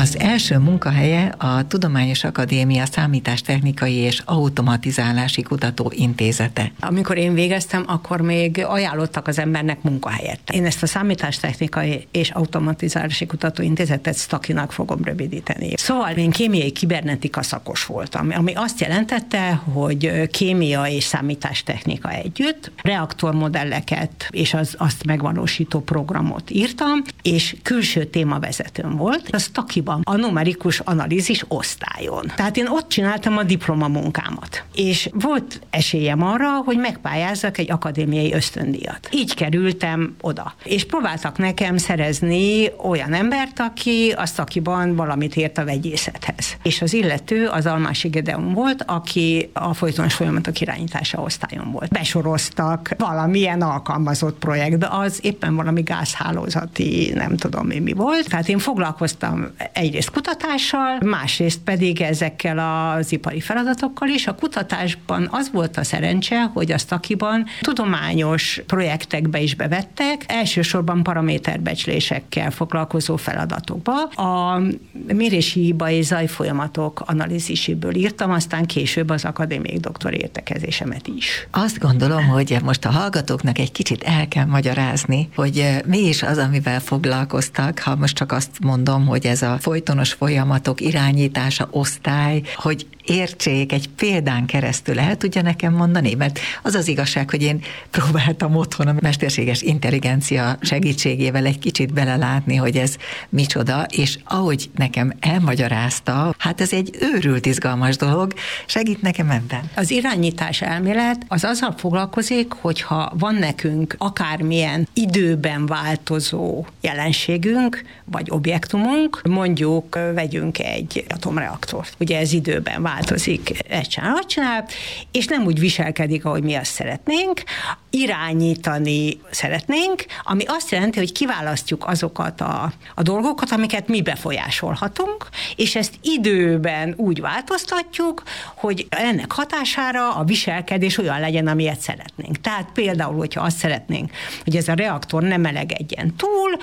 Az első munkahelye a Tudományos Akadémia Számítástechnikai és Automatizálási Kutatóintézete. Amikor én végeztem, akkor még ajánlottak az embernek munkahelyet. Én ezt a Számítástechnikai és Automatizálási Kutatóintézetet STAKI-nak fogom rövidíteni. Szóval én kémiai kibernetika szakos voltam, ami azt jelentette, hogy kémia és számítástechnika együtt, reaktormodelleket és azt megvalósító programot írtam, és külső témavezetőm volt a STAKI-ban, a numerikus analízis osztályon. Tehát én ott csináltam a diplomamunkámat. És volt esélyem arra, hogy megpályázzak egy akadémiai ösztöndíjat. Így kerültem oda. És próbáltak nekem szerezni olyan embert, aki a STAKI-ban valamit ért a vegyészethez. És az illető az Almási Gedeon volt, aki a folytonos folyamatok irányítása osztályon volt. Besoroztak valamilyen alkalmazott projektbe, az éppen valami gázhálózati, nem tudom mi volt. Tehát én foglalkoztam egyrészt kutatással, másrészt pedig ezekkel az ipari feladatokkal is. A kutatásban az volt a szerencse, hogy a STAKI-ban tudományos projektekbe is bevettek, elsősorban paraméterbecslésekkel foglalkozó feladatokba. A mérési hiba és zajfolyamatok analíziséből írtam, aztán később az akadémiai doktori értekezésemet is. Azt gondolom, hogy most a hallgatóknak egy kicsit el kell magyarázni, hogy mi is az, amivel foglalkoztak, ha most csak azt mondom, hogy ez a folytonos folyamatok irányítása osztály, hogy értsék, egy példán keresztül el tudja nekem mondani, mert az az igazság, hogy én próbáltam otthon a mesterséges intelligencia segítségével egy kicsit belelátni, hogy ez micsoda, és ahogy nekem elmagyarázta, hát ez egy őrült izgalmas dolog, segít nekem ebben. Az irányítás elmélet az azzal foglalkozik, hogyha van nekünk akármilyen időben változó jelenségünk, vagy objektumunk, mondjuk vegyünk egy atomreaktort. Ugye ez időben változik, ezt csinál, és nem úgy viselkedik, ahogy mi azt szeretnénk, irányítani szeretnénk, ami azt jelenti, hogy kiválasztjuk azokat a dolgokat, amiket mi befolyásolhatunk, és ezt időben úgy változtatjuk, hogy ennek hatására a viselkedés olyan legyen, amilyet szeretnénk. Tehát például, hogyha azt szeretnénk, hogy ez a reaktor nem melegedjen túl,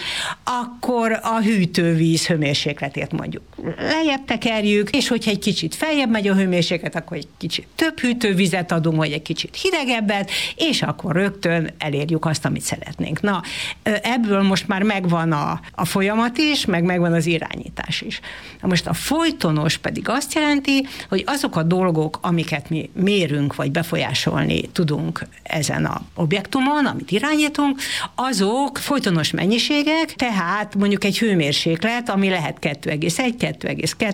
akkor a hűtővíz hőmérsékletét mondjuk lejjebb tekerjük, és hogyha egy kicsit feljebb megy a hőmérséklet, akkor egy kicsit több hűtővizet adunk, vagy egy kicsit hidegebbet, és akkor rögtön elérjük azt, amit szeretnénk. Na, ebből most már megvan a folyamat is, megvan az irányítás is. Na most a folytonos pedig azt jelenti, hogy azok a dolgok, amiket mi mérünk, vagy befolyásolni tudunk ezen az objektumon, amit irányítunk, azok folytonos mennyiségek, tehát mondjuk egy hőmérséklet, ami lehet 2,1, 2,2,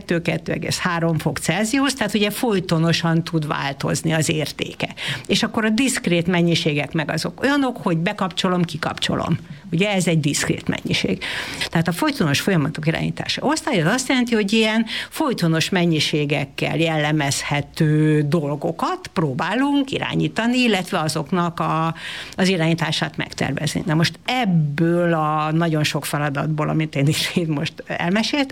2,3 fok Celsius, tehát ugye folytonosan tud változni az értéke. És akkor a diszkrét mennyiségek meg azok olyanok, hogy bekapcsolom, kikapcsolom. Ugye ez egy diszkrét mennyiség. Tehát a folytonos folyamatok irányítása osztály az azt jelenti, hogy ilyen folytonos mennyiségekkel jellemezhető dolgokat próbálunk irányítani, illetve azoknak az irányítását megtervezni. Na most ebből a nagyon sok feladatból, amit én is most elmeséltem,